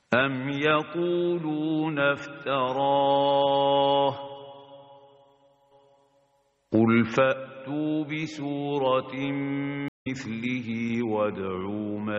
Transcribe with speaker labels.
Speaker 1: أم يقولون افتراه قل فأتوا بسورة مثله وادعوا من